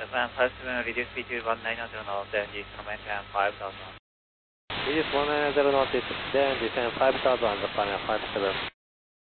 Japan 57, reduce speed to 1900 knots, then command and 5000. Reduce 1900 knots, then descend 5000, Japan 57.